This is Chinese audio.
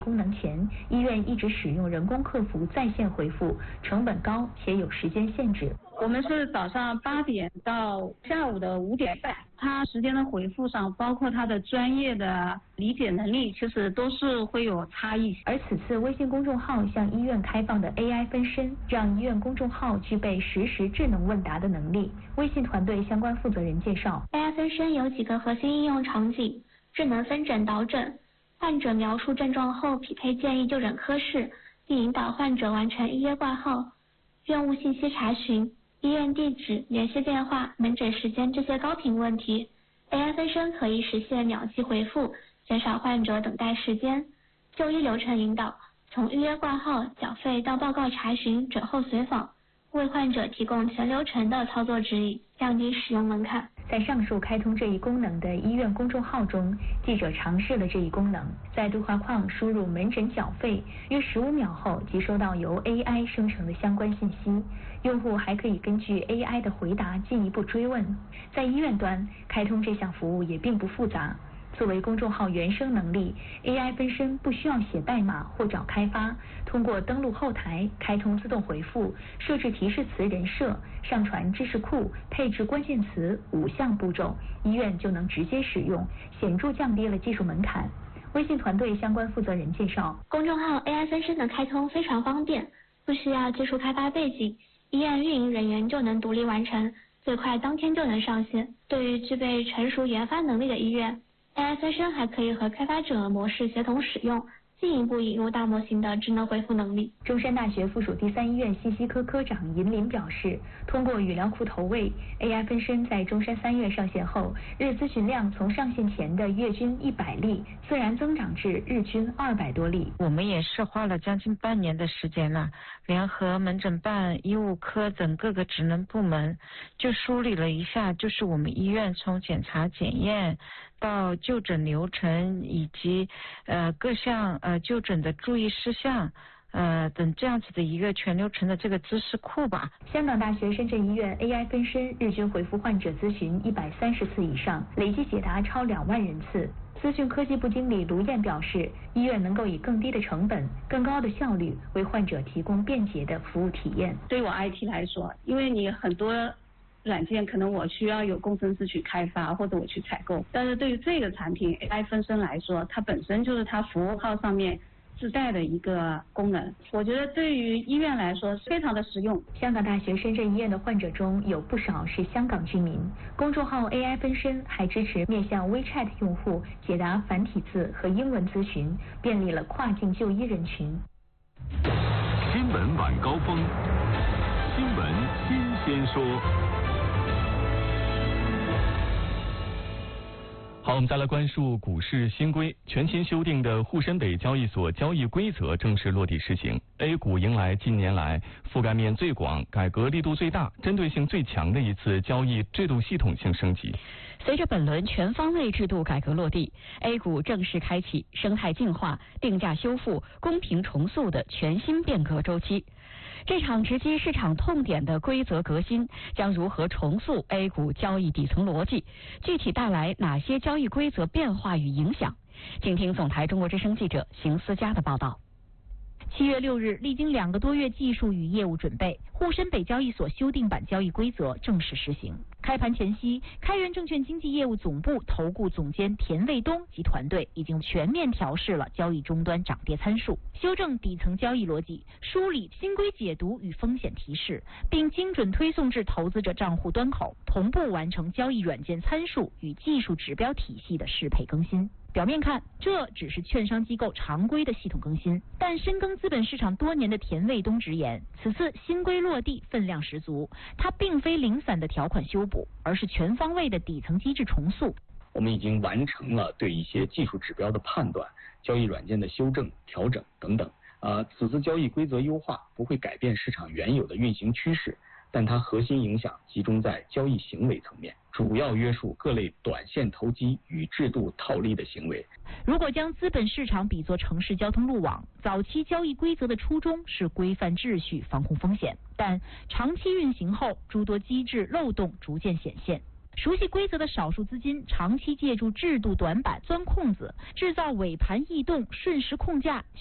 功能前，医院一直使用人工客服在线回复，成本高且有时间限制。 我们是早上8点到下午的5点半，他时间的回复上，包括他的专业的理解能力，其实都是会有差异。 而此次微信公众号向医院开放的 AI 分身，让医院公众号具备实时智能问答的能力。微信团队相关负责人介绍 ，AI 分身有几个核心应用场景：智能分诊导诊。患者描述症状后，匹配建议就诊科室，并引导患者完成预约挂号、院务信息查询、医院地址、联系电话、门诊时间这些高频问题。AI 分身可以实现秒级回复，减少患者等待时间。就医流程引导，从预约挂号、缴费到报告查询、诊后随访，为患者提供全流程的操作指引，降低使用门槛。 在上述开通这一功能的医院公众号中，记者尝试了这一功能，在对话框输入门诊缴费，约15秒后即收到由 AI 生成的相关信息。用户还可以根据 AI 的回答进一步追问。在医院端，开通这项服务也并不复杂。作为公众号原生能力 ，AI 分身不需要写代码或找开发，通过登录后台、开通自动回复、设置提示词人设、上传知识库、配置关键词5项步骤，医院就能直接使用，显著降低了技术门槛。微信团队相关负责人介绍， 公众号 AI 分身的开通非常方便，不需要技术开发背景，医院运营人员就能独立完成，最快当天就能上线。对于具备成熟研发能力的医院，AI 分身还可以和开发者模式协同使用，进一步引入大模型的智能回复能力。 中山大学附属第3医院信息科科长尹林表示，通过语料库投喂 ，AI 分身在中山3院上线后，日咨询量从上线前的月均100例，自然增长至日均200多例。 我们也是花了将近半年的时间了，联合门诊办、医务科等各个职能部门，就梳理了一下，就是我们医院从检查检验到就诊流程以及各项就诊的注意事项等这样子的一个全流程的这个知识库吧。 香港大学深圳医院 AI 分身日均回复患者咨询130次以上，累计解答超2万人次。资讯科技部经理卢燕表示，医院能够以更低的成本、更高的效率为患者提供便捷的服务体验。 对我 IT 来说，因为你很多软件可能我需要有工程师去开发或者我去采购，但是对于这个产品 AI 分身来说，它本身就是它服务号上面自带的一个功能，我觉得对于医院来说非常的实用。 香港大学深圳医院的患者中有不少是香港居民，公众号 AI 分身还支持面向 WeChat 用户解答繁体字和英文咨询，便利了跨境就医人群。 新闻晚高峰，新闻新鲜说。好，我们再来关注股市新规。全新修订的沪深北交易所交易规则正式落地实行。A 股迎来近年来覆盖面最广、改革力度最大、针对性最强的一次交易制度系统性升级。 随着本轮全方位制度改革落地， A 股正式开启生态净化、定价修复、公平重塑的全新变革周期。这场直击市场痛点的规则革新将如何重塑 A 股交易底层逻辑？具体带来哪些交易规则变化与影响？请听总台中国之声记者邢思佳的报道。 7月6日，历经2个多月技术与业务准备，沪深北交易所修订版交易规则正式实行。开盘前夕，开源证券经纪业务总部投顾总监田卫东及团队已经全面调试了交易终端涨跌参数，修正底层交易逻辑，梳理新规解读与风险提示，并精准推送至投资者账户端口，同步完成交易软件参数与技术指标体系的适配更新。表面看，这只是券商机构常规的系统更新，但深耕资本市场多年的田卫东直言，此次新规落地分量十足，它并非零散的条款修补，而是全方位的底层机制重塑。 我们已经完成了对一些技术指标的判断、交易软件的修正、调整等等。此次交易规则优化不会改变市场原有的运行趋势，但它核心影响集中在交易行为层面，主要约束各类短线投机与制度套利的行为。 如果将资本市场比作城市交通路网，早期交易规则的初衷是规范秩序、防控风险，但长期运行后，诸多机制漏洞逐渐显现。 熟悉规则的少数资金长期借助制度短板钻空子，制造尾盘异动，瞬时控价。